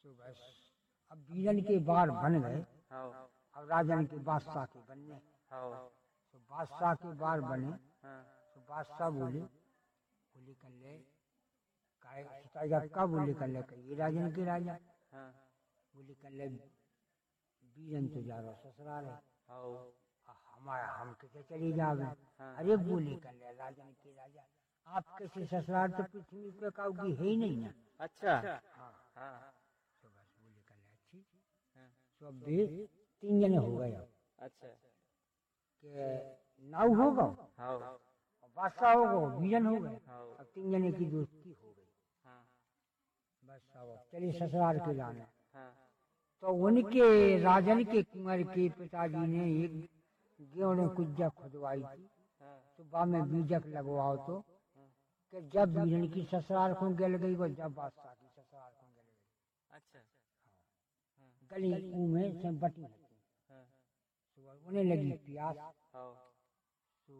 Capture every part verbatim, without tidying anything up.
तो बस अब बीरन के बार बन गए, अब राजन के बादशाह के बनने। तो बादशाह के बार बने तो बादशाह बोले बोले कर ले सुताएगा का बोले कर ले ये राजन के राजा बोले कर ले बीरन तो जा रहा ससुराल है हमारा हम कैसे चले जावे। अरे बोले कर ले राजन के राजा आप कैसे ससुराल तो पृथ्वी पे काउगी है ही नहीं ना। अच्छा हाँ तो बस बोले कर ले अच्छी तो अब तीन जने हो गए। अच्छा के नाव होगा बादशाह होगा बीरन हो गए, अब तीन जने की दोस्ती हो गई। बस अब चलिए ससुराल के जाने। तो उनके राजन के कुंवर के पिताजी ने एक गेहूं कुज्जा खुदवाई थी तो बा में बीजक लगवाओ तो कि जब बीरन की ससुराल को गल गई वो जब बादशाह की ससुराल को गल गई। अच्छा गली में से बटी होती तो उन्हें लगी प्यास तो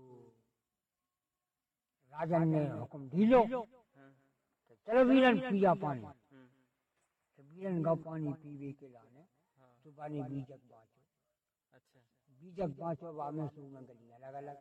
राजन ने हुक्म ढीलो तो चलो बीरन पिया पानी। तो बीरन गौ पानी पीवे के लाने तो बाने बीजक बाँचो। अच्छा बीजक बाँचो बा में सू में गली अलग अलग।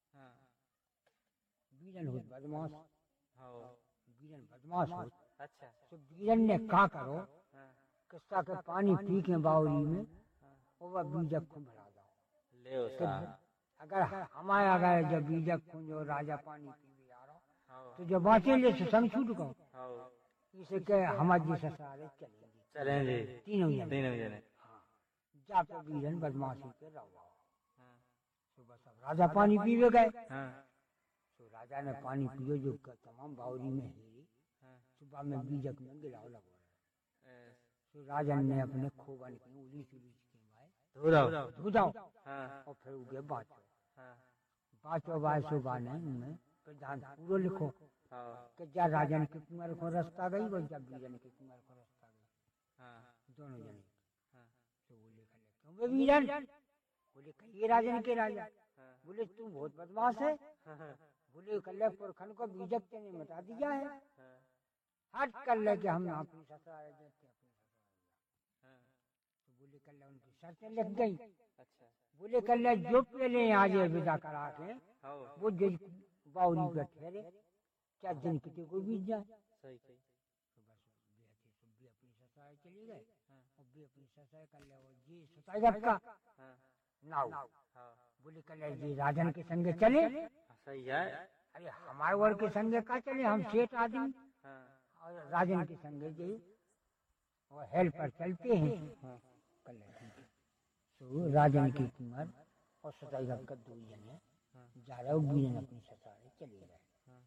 बीरन हो बदमाश बीरन बदमाश हो। अच्छा तो बीरन ने का करो किस्सा के पानी पी के बावरी में और वह बीजक को भरा दो। अगर हमारे अगर जब बीजक खुंजो राजा पानी पीवे आ रहा तो जो बाँचे ले संग छूट गो इसे के हमारे ससुराल चलेंगे चलेंगे तीनों जने तीनों जने। हाँ जा तो बीरन बदमाशी के रहो तो बस अब राजा पानी पीवे गए। तो राजा ने पानी पियो जो तमाम बावरी में ही सुबह में बीजक में गिलाव लगो। तो राजन ने अपने खोबन की उलीच उलीच के भाई धो जाओ और फिर उगे बाँचो बाँचो बासो बाने उनमें प्रधान पूरा लिखो कि जा राजन के कुंवर को रास्ता गई वो जब बीरन के कुंवर को रास्ता गई दोनों जने। तो बोले क्यों बीरन बोले ये राजन के राजा बोले तू बहुत बदमाश है बोले कल पुरखन को बीजक ने मिटा दिया है हट कर ले के हम अपनी ससुराल देते अपनी ससुराल। तो बोले कल उनकी शर्तें लग गई। अच्छा बोले कल जो पहले आज विदा करा के वो बावरी पे ठहरे क्या दिन कितने को बीत जाए। सही सही तो बस भी अपनी ससुराल चले गए और भी अपनी ससुराल कर ले वो जी सुताई का नाव बोले कल जी राजन के संगे चले। सही है अरे हमारे वर्ग के संगे का चले हम सेठ आदमी और राजन के संगे जी और हेल्प पर चलते हैं। कल तो राजन की कुंवर और सताई का दो जने जा रहे बीरन अपनी ससुराल चले गए।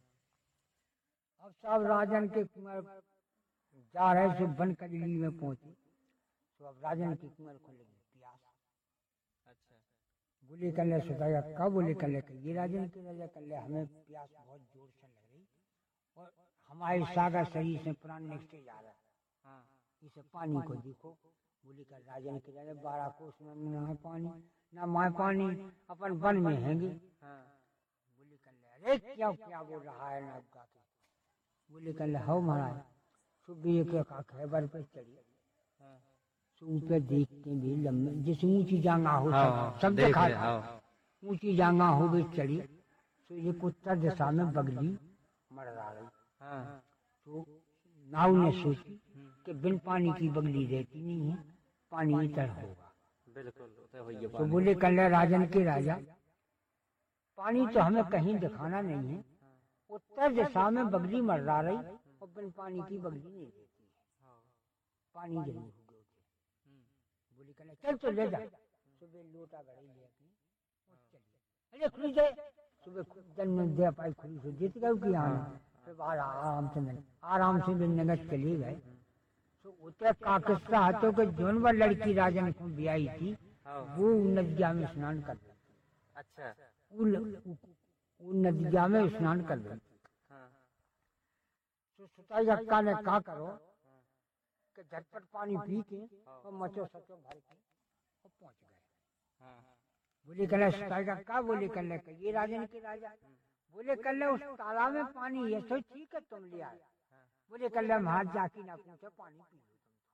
अब सब राजन के कुंवर जा रहे सो बन कजली में पहुंचे तो अब राजन की कुंवर को लगी प्यास। अच्छा बोले कर ले सुताया कब बोले कर ले ये राजन के राजा कर ले हमें प्यास बहुत जोर से लग रही और हमारे सागर शरीर से प्राण निकलते जा रहा है इसे पानी को देखो। बोले कर राजन के राजा बारह कोस में न पानी न माए पानी अपन वन में हैंगे। बोले कर ले अरे क्या क्या बोल रहा है ना के बोले कर ले हो महाराज सुबह के का खैबर पे चढ़ी ऊपर देखते भी लंबे जैसे ऊंची जांगा हो सब देखा ऊंची जांगा हो गई चढ़ी तो एक उत्तर दिशा में बगली मर रही। तो नाव ने सोची कि बिन पानी की बगली रहती नहीं है पानी इतर होगा। बिल्कुल तो बोले कल राजन के राजा पानी तो हमें कहीं दिखाना नहीं है उत्तर दिशा में बगली मर रही और बिन पानी की बगली नहीं रहती है पानी जरूर होगा। बोली कल चल तो ले जा सुबह लोटा घड़ी ले अपनी अरे खुली जाए सुबह जन में दे पाई खुली से जीत गए कि आना फिर बाहर आराम से मिल आराम से भी नगद चली गए। तो उतर का किस्सा हाथों के जोन व लड़की राजन को ब्याई थी वो नदिया में स्नान कर रही। अच्छा वो नदिया में स्नान कर रही। तो सुताई अक्का ने कहा करो कि झटपट पानी पी के और मचो सचो भर के और पहुंच गए। बोले कल सुताई का का बोले कल ये राजन के राजा बोले कल उस तालाब में पानी ये तो ठीक है तुम ले आए बोले कल हम हाथ जाके ना पूछो पानी पी लो।